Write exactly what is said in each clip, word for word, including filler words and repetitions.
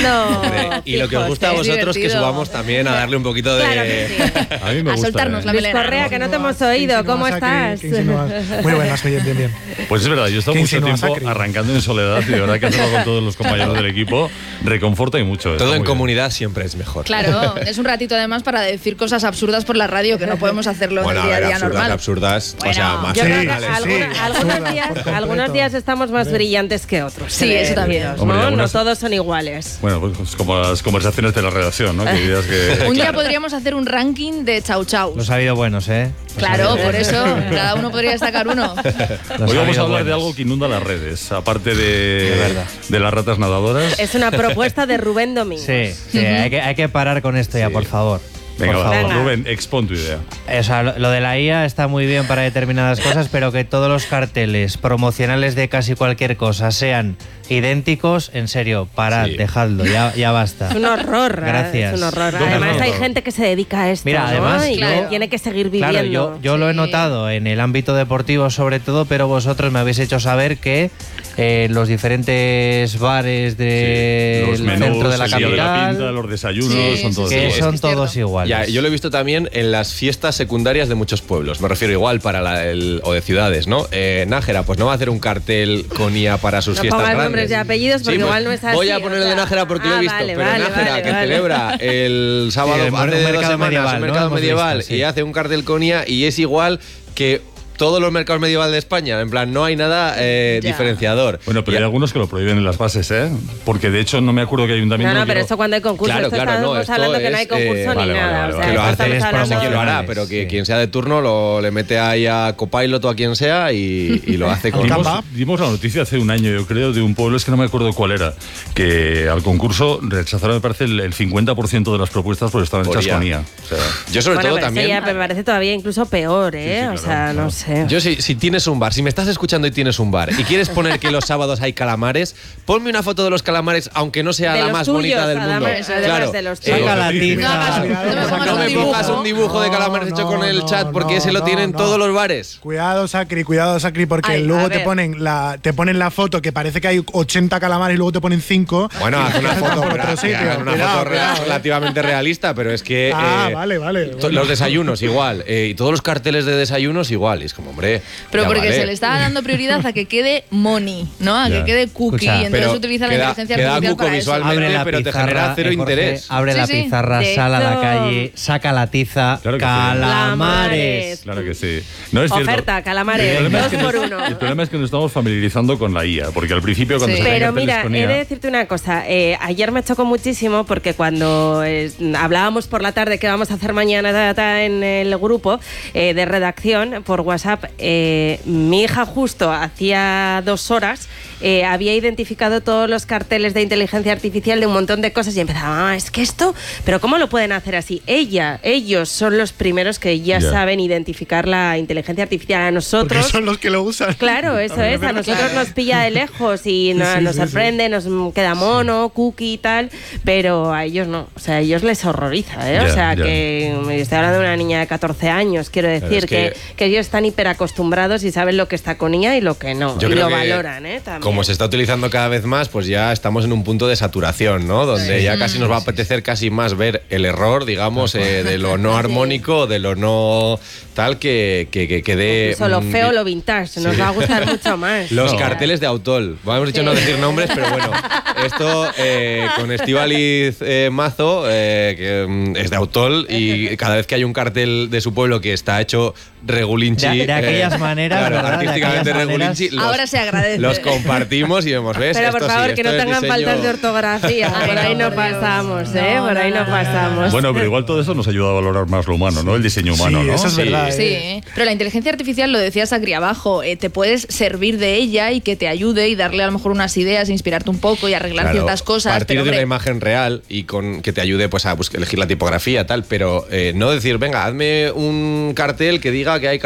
haciendo. Y lo que os gusta a vosotros que subamos también a darle un poquito de. Claro que sí. A mí me A gusta. soltarnos ¿eh? la Luis melena. Correa, que no te hemos oído. ¿Cómo estás? Muy buenas, oye, bien, bien. Pues es verdad, yo he estado ¿Qué mucho insinúa, tiempo Sacri? arrancando en soledad y de verdad que hacerlo con todos los compañeros del equipo reconforta y mucho. Todo está en muy comunidad siempre es mejor. Claro, es un ratito además para decir cosas absurdas por la radio que no podemos hacerlo Bueno, en a el día a ver, día absurdas, normal. absurdas. Bueno, o sea, más Yo creo que generales. alguna- sí, algunos, absurda, días, por completo. algunos días estamos más brillantes que otros. Sí, eh, eso también. Dios, Hombre, ¿no? algunas- No todos son iguales. Bueno, pues como las conversaciones de la redacción, ¿no? Que dirías que. Un día podríamos hacer un ranking de chau chau. Los ha habido buenos, ¿eh? Los Claro, ha habido por buenos. eso cada uno podría destacar uno. Los Hoy ha vamos a habido hablar de buenos. algo que inunda las redes, aparte de, De verdad. de las ratas nadadoras. Es una propuesta de Rubén Domínguez. Sí, sí, hay, que, hay que parar con esto ya, Sí. por favor. Venga, por va, favor. Venga. Rubén, expon tu idea. O sea, lo, lo de la I A está muy bien para determinadas cosas, pero que todos los carteles promocionales de casi cualquier cosa sean idénticos, en serio, parad, Sí. dejadlo, ya, ya basta. Es un horror. ¿eh? Gracias. Es un horror. ¿Dónde Además, has hay notado? gente que se dedica a esto. Mira, ¿no? además, y claro. que tiene que seguir viviendo. Claro, yo, yo lo he Sí. notado en el ámbito deportivo sobre todo, pero vosotros me habéis hecho saber que eh, los diferentes bares del Los menús, centro de la el día de la capital, pinta, los desayunos, Sí, son sí, todos sí. que iguales. son es cierto. todos iguales. Ya, yo lo he visto también en las fiestas secundarias de muchos pueblos. Me refiero igual para la, el, o de ciudades, ¿no? Eh, Nájera, pues no va a hacer un cartel con I A para sus No fiestas pongas grandes. nombres y apellidos porque Sí, pues, igual no es así, Voy a o poner el de sea. Nájera porque lo he Ah, visto. vale, pero vale, Nájera, vale, que vale. celebra el sábado Sí, el hace mer- de dos mercado semanas medieval, un ¿no? mercado Hemos medieval visto, sí. y hace un cartel con I A y es igual que todos los mercados medievales de España. En plan, no hay nada eh, Ya. diferenciador. Bueno, pero Y- hay algunos que lo prohíben en las bases, ¿eh? Porque de hecho no me acuerdo que ayuntamiento. No, no, pero quiero- esto cuando hay concurso. Claro, esto claro, no, estamos esto hablando que no hay es, concurso eh, ni vale, nada. vale, o vale. sea, que lo esto hace, estamos Carteles no sé hablando- quién lo hará, promocionales, pero que sí. quien sea de turno lo, le mete ahí a Copilot o a quien sea y, y lo hace con Dimos, Canva. dimos la noticia hace un año, yo creo, de un pueblo, es que no me acuerdo cuál era, que al concurso rechazaron, me parece, el, el cincuenta por ciento de las propuestas porque estaban Por hechas I A. con I A. O sea, Yo sobre Bueno, todo pero también. esto ya me parece todavía incluso peor, ¿eh? Sí, sí, o claro, sea, claro. no sé. Yo si, si tienes un bar, si me estás escuchando y tienes un bar y quieres poner que los sábados hay calamares, ponme una foto de los calamares, aunque no sea De la los más tuyos, bonita del mundo. además, además Claro, de los eh, tuyos. Saca la Sí. tiza. No hagas- no me pongas no un me dibujo. pongas un dibujo de calamares No, hecho con el no, chat porque no, ese lo no, tienen no. todos los bares. Cuidado, Sacri, cuidado, Sacri, porque Ay, luego a te ver. ponen la te ponen la foto que parece que hay ochenta calamares y luego te ponen cinco. Bueno, haz una foto, por pero otro que sitio. hagan una Cuidado, foto real- cuidado, eh. relativamente realista, pero es que Ah, eh, vale, vale. to- bueno. los desayunos igual eh, y todos los carteles de desayunos igual. Y es como, hombre, Pero ya porque vale. se le está dando prioridad a que quede money, ¿no? A Ya. que quede cookie. Escucha, y entonces pero utiliza la queda- inteligencia queda artificial cuco para eso. visualmente. Abre la pero te pizarra, genera cero eh, Jorge, interés. abre Sí, la sí. pizarra, De sal a la hecho- calle, saca la tiza, Claro que sí. calamares. Claro que sí. No es cierto. Oferta, El calamares, problema, es dos que por nos, uno. el problema es que nos estamos familiarizando con la I A, porque al principio cuando Sí. se hacían Pero carteles mira, con he I A, de decirte una cosa. Eh, ayer me chocó muchísimo porque cuando eh, hablábamos por la tarde que vamos a hacer mañana ta, ta, en el grupo eh, de redacción por WhatsApp, eh, mi hija justo hacía dos horas eh, había identificado todos los carteles de inteligencia artificial de un montón de cosas y empezaba, mamá, es que esto, pero ¿cómo lo pueden hacer así? Ella, ellos son los primeros que ya Ya. saben identificar la inteligencia artificial. A Porque nosotros... son los que lo usan. Claro, eso es. A nosotros nos pilla de lejos y no- Sí, nos sí, sorprende, nos queda mono, cookie y tal, pero a ellos no. O sea, a ellos les horroriza, ¿eh? Ya, o sea, ya. que me estoy hablando de una niña de catorce años, quiero decir, es que, que- que ellos están hiperacostumbrados y saben lo que está con I A y lo que no. Yo y creo lo que valoran, ¿eh? También. Como se está utilizando cada vez más, pues ya estamos en un punto de saturación, ¿no? Donde Sí. ya casi nos va a apetecer casi más ver el error, digamos, eh, de lo no armónico, de lo no tal, que que, que, que dé... Incluso lo mm, feo, lo vintage, nos va a gustar mucho más. Los O sea, carteles de Autol. Hemos dicho Sí. no decir nombres, pero bueno, esto eh, con Estíbaliz eh, Mazo, eh, que mm, es de Autol, y cada vez que hay un cartel de su pueblo que está hecho regulinchi... De- de aquellas maneras, claro, ¿verdad? De artísticamente aquellas regulinchi, maneras. los, Ahora se agradece. los compartimos y vemos, ¿ves? Pero por Esto sí, favor, que no esto es tengan diseño- faltas de ortografía. Ay, por ahí no, no por Dios. pasamos, ¿eh? No, Por ahí no, no no, no, pasamos. Bueno, pero igual todo eso nos ayuda a valorar más lo humano, ¿no? El diseño humano, Sí, ¿no? eso es verdad. Sí, eh. pero la inteligencia artificial, lo decías aquí abajo, eh, te puedes servir de ella y que te ayude y darle a lo mejor unas ideas, inspirarte un poco y arreglar Claro, ciertas cosas. partir Pero, de una hombre, imagen real y con que te ayude pues a buscar, elegir la tipografía tal, pero eh, no decir, venga, hazme un cartel que diga que hay calamares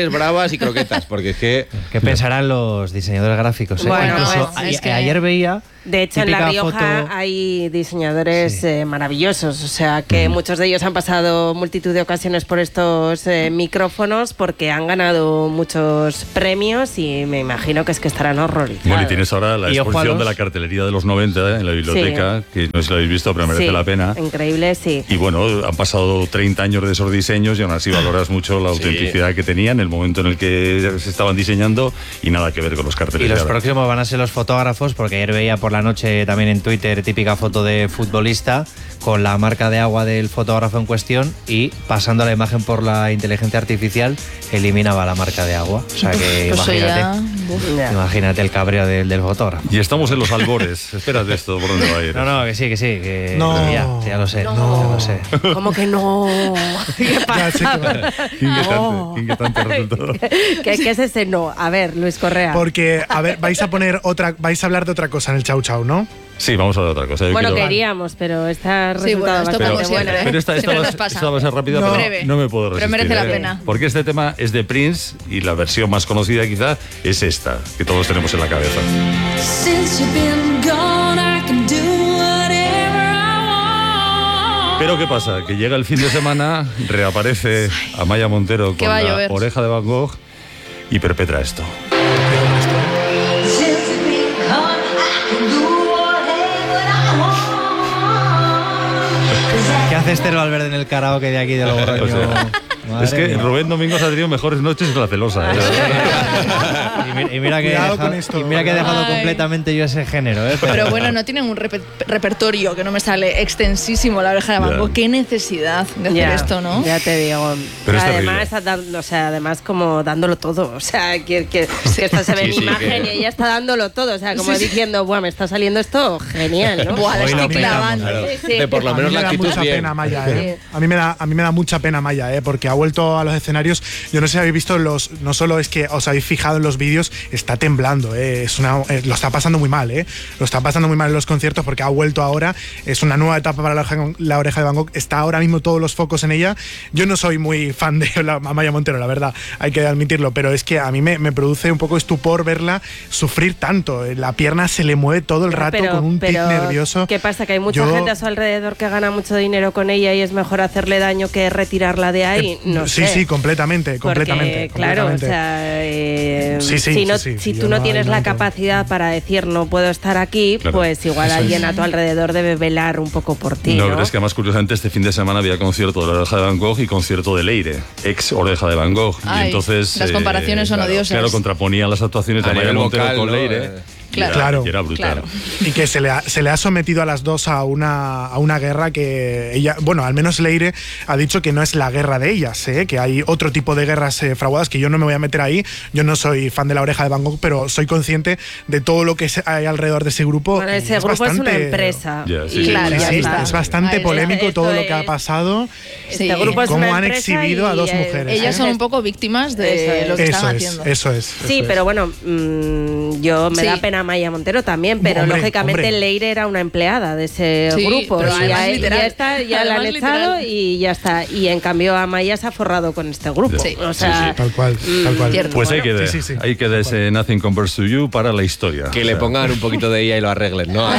calamares, bravas y croquetas, porque es que... ¿Qué pensarán los diseñadores gráficos? ¿eh? Bueno, Incluso pues, a- es que- ayer veía... De hecho, en La típica Rioja foto- hay diseñadores Sí. eh, maravillosos, o sea que muchos de ellos han pasado multitud de ocasiones por estos eh, micrófonos porque han ganado muchos premios y me imagino que es que estarán horrorizados. Bueno, y tienes ahora la Y ojo a exposición los- de la cartelería de los noventa en la biblioteca, que no sé si lo habéis visto, pero merece Sí, la pena. Increíble, sí. Y bueno, han pasado treinta años de esos diseños y aún así valoras mucho la Sí. autenticidad que tenían, el momento en el que se estaban diseñando y nada que ver con los carteles. Y de los ahora. próximos van a ser los fotógrafos, porque ayer veía por la noche también en Twitter típica foto de futbolista con la marca de agua del fotógrafo en cuestión y pasando la imagen por la inteligencia artificial eliminaba la marca de agua. O sea que Pues eso ya, imagínate, uf. Ya. imagínate el cabreo del, del fotógrafo. Y estamos en los albores. Espérate esto, ¿por dónde va a ir? No, no, que sí, que sí, que No. ya, ya lo sé, No. ya lo sé. ¿Cómo que no? ¿Qué Ya pasa? sé que va. Qué inquietante, No. qué inquietante resultado. ¿Qué, qué es ese no? A ver, Luis Correa. Porque, a ver, vais a poner otra, vais a hablar de otra cosa en el Chau Chau, ¿no? Sí, vamos a ver otra cosa. Yo Bueno, quiero- queríamos, pero está Sí, bueno, resultado esto Pero, como bastante siempre, bueno. ¿eh? pero esta, esta, Siempre va, nos pasa. esta va a ser rápida, No. pero Breve. no me puedo Pero resistir. merece la ¿eh? pena. Porque este tema es de Prince y la versión más conocida quizá es esta, que todos tenemos en la cabeza. Since you've been gone, I can do whatever I want. Pero ¿qué pasa? Que llega el fin de semana, reaparece Amaya Montero Que con va a la llover. oreja de Van Gogh y perpetra esto. Since you've been gone, I can do whatever I want. 'Cause I ¿Qué hace Esther Valverde en el karaoke de aquí de Logroño? O sea, Madre es que mía. Rubén Domingos ha tenido mejores noches que la celosa. ¿eh? Y mira, y mira que, he Cuidado dejado, con esto. y mira que he dejado Ay. completamente yo ese género. ¿eh? Pero bueno, no tienen un reper- repertorio que no me sale extensísimo la oreja de Van Ya. Gogh. Qué necesidad de hacer Ya, esto, ¿no? Ya te digo. Pero es además, dando- o sea, además como dándolo todo. O sea, que, que, que esto se ve en Sí, sí, imagen que- y ella está dándolo todo. O sea, como diciendo, buah, me está saliendo esto genial, ¿no? Buah, la Hoy estoy lo petamos, clavando. Claro. Sí, sí. De por lo A mí menos me la da actitud mucha bien. pena Maya, ¿eh? A mí me da a mí me da mucha pena Maya, ¿eh? Porque ha vuelto a los escenarios. Yo no sé si habéis visto los, no solo es que os habéis fijado en los vídeos, está temblando, ¿eh? Es una, eh, lo está pasando muy mal, ¿eh? Lo está pasando muy mal en los conciertos porque ha vuelto ahora. Es una nueva etapa para la oreja, la oreja de Van Gogh. Está ahora mismo todos los focos en ella. Yo no soy muy fan de la Amaya Montero, la verdad, hay que admitirlo, pero es que a mí me, me produce un poco estupor verla sufrir tanto. La pierna se le mueve todo el rato Pero- con un tic pero, nervioso. ¿qué pasa? Que hay mucha Yo- gente a su alrededor que gana mucho dinero con ella y es mejor hacerle daño que retirarla de ahí. No sí, sé. sí, completamente, Porque, completamente. claro, completamente. o sea, eh, Sí, sí, si, no, sí, sí, si sí, tú yo no no- tienes no la entiendo. capacidad para decir no puedo estar aquí, Claro, pues igual eso alguien es. a tu alrededor debe velar un poco por ti. No, No, pero es que además, curiosamente, este fin de semana había concierto de la oreja de Van Gogh y concierto de Leire, ex oreja de Van Gogh. Ay, y entonces. las comparaciones son claro, odiosas. Claro, contraponían las actuaciones de A Amaya nivel Montero vocal, con ¿no? Leire. Eh, y era- Claro. y era brutal. Claro. Y que se le, ha, se le ha sometido a las dos a una, a una guerra que ella, bueno, al menos Leire ha dicho que no es la guerra de ellas, ¿eh? Que hay otro tipo de guerras eh, fraguadas que yo no me voy a meter ahí. Yo no soy fan de la oreja de Van Gogh, pero soy consciente de todo lo que se- hay alrededor de ese grupo. Bueno, y ese grupo es una bastante- empresa. Ya, sí, y sí, ya Claro, Sí, sí, está. es bastante Ahí está. polémico Esto todo lo que ha es- pasado. Este Sí. grupo es Cómo una han empresa exhibido a y, dos eh, mujeres, Ellas ¿eh? son un poco víctimas de Eso lo que Eso están es, haciendo. eso es. Sí, eso pero es. bueno, mm, yo me Sí. da pena Maya Montero también, pero Hombre, lógicamente hombre. Leire era una empleada de ese Sí, grupo pero y además ya, y literal. ya está, ya la han Además echado literal. y ya está. Y en cambio Amaya se ha forrado con este grupo. Sí. O sea, Tal cual, tal cual. cierto. Pues ahí Bueno, queda, sí, sí, sí. ahí queda ese Nothing Compares to You para la historia. Que O le sea, pongan un poquito de ella y lo arreglen, ¿no?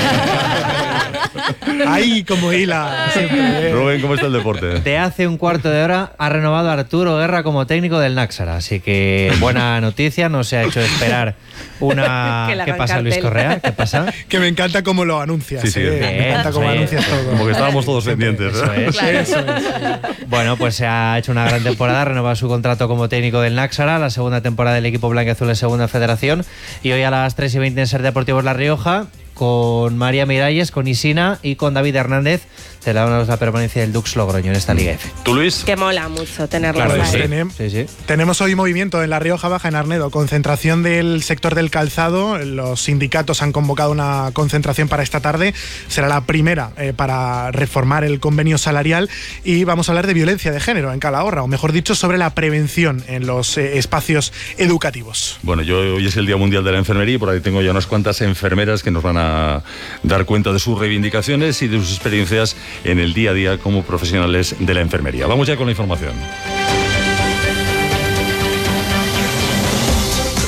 Ahí como hila siempre. ¿eh? Rubén, ¿cómo está el deporte? De hace un cuarto de hora ha renovado a Arturo Guerra como técnico del Náxara, así que buena noticia, no se ha hecho esperar una... Que le ¿Qué hagan pasa, Luis cartel. Correa? ¿Qué pasa? Que me encanta cómo lo anuncias. Sí, sí, ¿eh? bien, Me encanta cómo sí. anuncias todo. Como que estábamos todos pendientes. Eso ¿eh? es. Claro. Eso es. Bueno, pues se ha hecho una gran temporada, ha renovado su contrato como técnico del Náxara, la segunda temporada del equipo blanquiazul en segunda federación. Y hoy a las tres y veinte en Ser Deportivos La Rioja, con María Miralles, con Isina y con David Hernández, celebramos la permanencia del Dux Logroño en esta Liga F. ¿Tú, Luis? que mola mucho tenerlos Claro, ahí. sí. Tenem- Sí, sí. Tenemos hoy movimiento en La Rioja Baja, en Arnedo, concentración del sector del calzado. Los sindicatos han convocado una concentración para esta tarde. Será la primera eh, para reformar el convenio salarial y vamos a hablar de violencia de género en Calahorra, o mejor dicho, sobre la prevención en los eh, espacios educativos. Bueno, yo hoy es el Día Mundial de la Enfermería y por ahí tengo ya unas cuantas enfermeras que nos van a dar cuenta de sus reivindicaciones y de sus experiencias en el día a día como profesionales de la enfermería. Vamos ya con la información.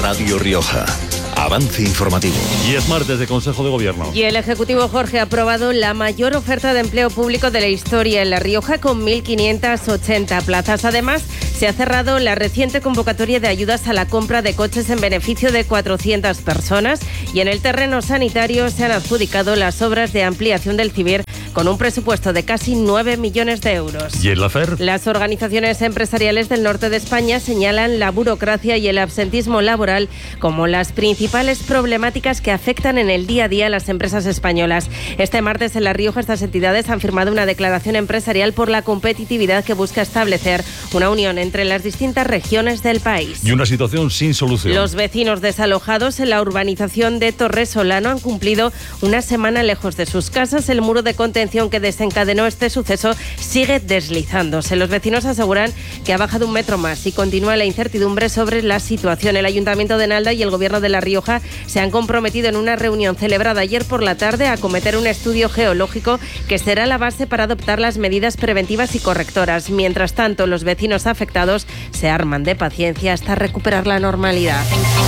Radio Rioja. Avance informativo. Y es martes de Consejo de Gobierno. Y el Ejecutivo Jorge ha aprobado la mayor oferta de empleo público de la historia en La Rioja con mil quinientas ochenta plazas. Además, se ha cerrado la reciente convocatoria de ayudas a la compra de coches en beneficio de cuatrocientas personas y en el terreno sanitario se han adjudicado las obras de ampliación del CIBIR con un presupuesto de casi nueve millones de euros. ¿Y en la FER? Las organizaciones empresariales del norte de España señalan la burocracia y el absentismo laboral como las principales problemáticas que afectan en el día a día a las empresas españolas. Este martes en La Rioja estas entidades han firmado una declaración empresarial por la competitividad que busca establecer una unión entre las distintas regiones del país. Y una situación sin solución. Los vecinos desalojados en la urbanización de Torresolano han cumplido una semana lejos de sus casas. El muro de contención que desencadenó este suceso sigue deslizándose. Los vecinos aseguran que ha bajado un metro más y continúa la incertidumbre sobre la situación. El Ayuntamiento de Nalda y el Gobierno de La Rioja se han comprometido en una reunión celebrada ayer por la tarde a acometer un estudio geológico que será la base para adoptar las medidas preventivas y correctoras. Mientras tanto, los vecinos afectados se arman de paciencia hasta recuperar la normalidad.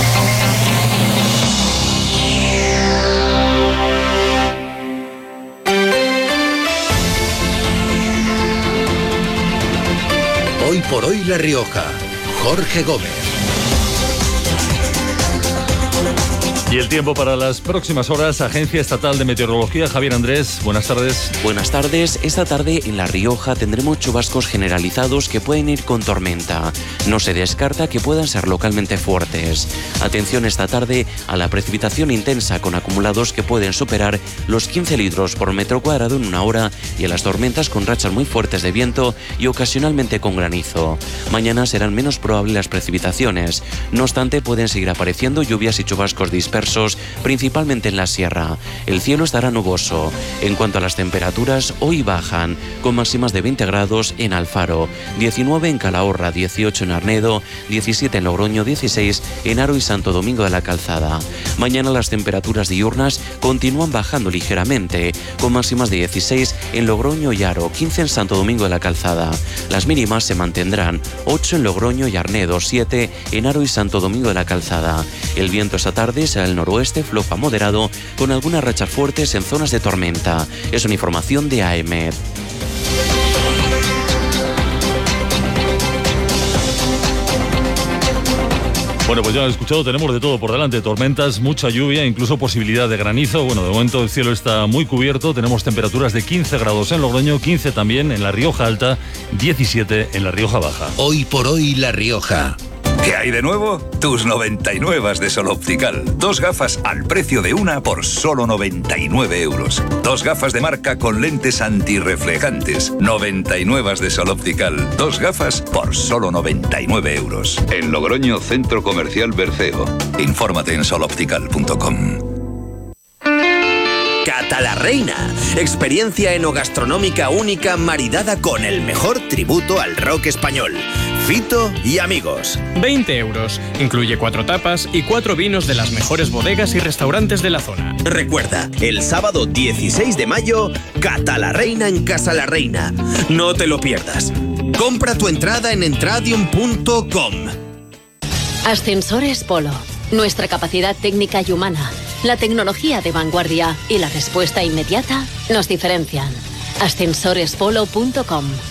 Hoy por hoy La Rioja. Jorge Gómez. Y el tiempo para las próximas horas, Agencia Estatal de Meteorología, Javier Andrés, buenas tardes. Buenas tardes. Esta tarde en La Rioja tendremos chubascos generalizados que pueden ir con tormenta. No se descarta que puedan ser localmente fuertes. Atención esta tarde a la precipitación intensa con acumulados que pueden superar los quince litros por metro cuadrado en una hora y a las tormentas con rachas muy fuertes de viento y ocasionalmente con granizo. Mañana serán menos probables las precipitaciones. No obstante, pueden seguir apareciendo lluvias y chubascos dispersos, principalmente en la sierra. El cielo estará nuboso. En cuanto a las temperaturas, hoy bajan, con máximas de veinte grados en Alfaro, diecinueve en Calahorra, dieciocho en Arnedo, diecisiete en Logroño, dieciséis en Haro y Santo Domingo de la Calzada. Mañana las temperaturas diurnas continúan bajando ligeramente, con máximas de dieciséis en Logroño y Haro, quince en Santo Domingo de la Calzada. Las mínimas se mantendrán, ocho en Logroño y Arnedo, siete en Haro y Santo Domingo de la Calzada. El viento esta tarde será el noroeste, flojo a moderado, con algunas rachas fuertes en zonas de tormenta. Es una información de A E M E D. Bueno, pues ya lo he escuchado, tenemos de todo por delante, tormentas, mucha lluvia, incluso posibilidad de granizo. Bueno, de momento el cielo está muy cubierto, tenemos temperaturas de quince grados en Logroño, quince también en La Rioja Alta, diecisiete en La Rioja Baja. Hoy por hoy La Rioja. ¿Qué hay de nuevo? Tus noventa y nueve de Sol Optical. Dos gafas al precio de una por solo noventa y nueve euros. Dos gafas de marca con lentes antirreflejantes. noventa y nueve de Sol Optical. Dos gafas por solo noventa y nueve euros. En Logroño, Centro Comercial Berceo. Infórmate en sol optical punto com. Cata la Reina. Experiencia enogastronómica única maridada con el mejor tributo al rock español. Fito y amigos. veinte euros. Incluye cuatro tapas y cuatro vinos de las mejores bodegas y restaurantes de la zona. Recuerda, el sábado dieciséis de mayo, Cata la Reina en Casa la Reina. No te lo pierdas. Compra tu entrada en entradium punto com. Ascensores Polo. Nuestra capacidad técnica y humana, la tecnología de vanguardia y la respuesta inmediata nos diferencian. ascensores polo punto com.